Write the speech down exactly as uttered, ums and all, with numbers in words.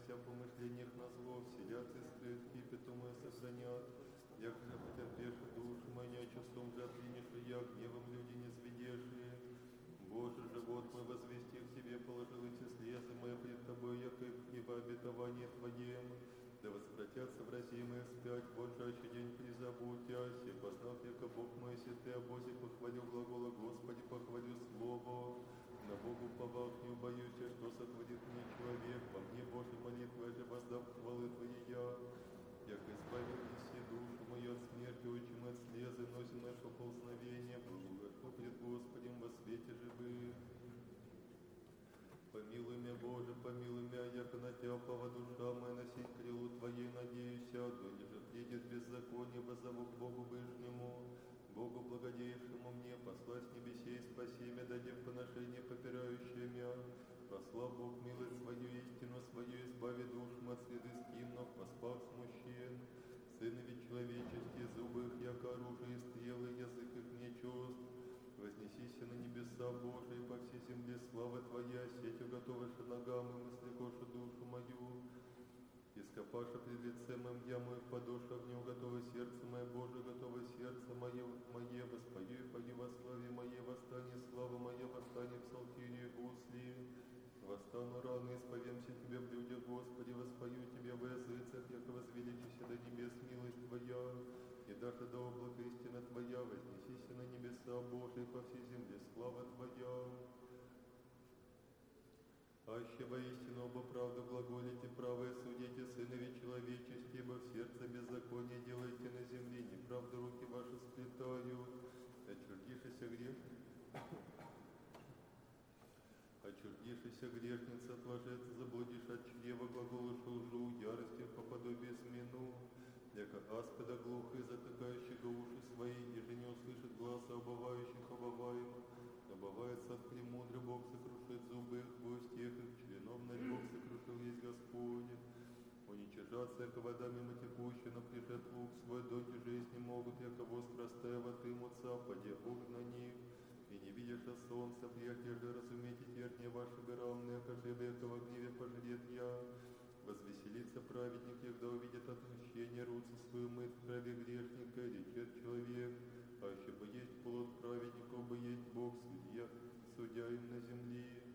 вся в помышлениях на зло, вселят и скрыт, кипяту мой сохранят. Як же потерпевши душу моя, чувством же отринешь, я гневом люди не зведешие. Боже, живот мой возвести к Тебе, положил эти слезы мои пред Тобой, яко и во обетовании Твоем. Да возвратятся вразимые вспять, большайший день призабудясь, и познав, яко Бог мой, си Ты, о Бозе похвалю глагола, Господи, похвалю слово. На Богу повах не убоюсь, что сотворит мне человек, во мне Божьей молитвы же воздав хвалы Твои я. Як избавил неси душу мою от смерти, очим от слезы, носим наше ползновение, благо пред Господем во свете живых. Помилуй меня, Боже, помилуй меня, яко на Тебя упава душа моя, носить крилу Твоей надеюся, донde же придет беззаконие, воззову к Богу Вышнему, Богу благодеявшему мне, посла с небесей, спаси меня, даде в поношение попирающее меня. Послав Бог милость свою, истину свою, избави душу от следы скимнов, поспав смущен. Сыны ведь человеческие, зубы их, яко оружие, стрелы, язык их не чувств. Вознесися на небеса Божии, по всей земле слава Твоя, сетью готовишь ногам и мыслекошу душу мою. Ископаша пред лицем моим яму и в подошву огню, готово сердце мое, Боже, готово сердце мое, мое, воспою и пою во славе мое, восстание, слава моя, восстание в псалтире и гусли. Восстану рано, исповемся Тебе в людях, Господи, воспою Тебе в языцах, яко возвеличися до небес милость Твоя, и даже до облака истина Твоя, вознесися на небеса Божии, по всей земле слава Твоя. Аще воистину оба правду глаголите, правое судите, сынови человеческие, ибо в сердце беззаконие делаете на земле, неправду руки ваши сплетают, отчурдившийся грех. Очурдившийся грешница от лжеца, заблудишь от чрева, глаголыш лжу, ярости по подобию змену, яко аспида глухой, затыкающего уши свои, и же не услышит гласа обывающих обываемых, обывается от премудрый Бог сокрушит зубы их, в устех их, членов над Бог сокрушил есть Господь. Уничижаться, яко вода мимо текущая, напряжет лук свой, доки жизни могут, яко воз простая отымутся, паде уг на них. И не видишь солнца, прежде же разумейте терпение вашего равное, каже века во гневе пожрет я. Возвеселится праведник, когда увидит отмщение, руцу свою мыть в крови грешника, речет человек, а еще бы есть плод праведников, бы есть Бог, судья, судья им на земле.